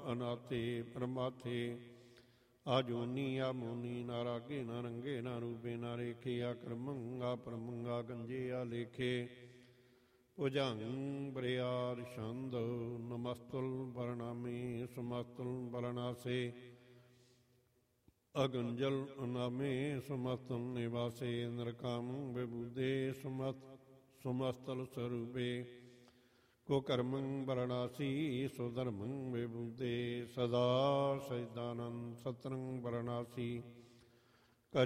ਅਨਾਥੇ ਪਰਮਾਥੇ ਆਜੋਨੀ ਆਮੋਨੀ ਨਾ ਰਾਗੇ ਨਾ ਰੰਗੇ ਨਾ ਰੂਪੇ ਨਾ ਰੇਖੇ ਆ ਕਰਮੰਗਾ ਪਰਮੰਗਾ ਗੰਜੇ ਆ ਲੇਖੇ ਭੁਜੰਗ ਬਰਿਆਰ ਛੰਦ ਨਮਸਤੁਲ ਵਰਣਾਮੇ ਸਮਸਤੁਲ ਵਰਣਾਸੇ ਅਗੰਜਲ ਅਨਾਮੇ ਸਮਸਤੁਲ ਨਿਵਾਸੇ ਨਰਕਾਮ ਵਿਬੂਦੇ ਸਮਸਤਲ ਸਰੂਪੇ ਕੋ ਕਰਮੰ ਵਰਣਾਸੀ ਸੁਧਰਮੰ ਵਿਬੂਦੇ ਸਦਾ ਸਚਿਦਾਨੰਦ ਸਤਰੰ ਵਰਣਾਸੀ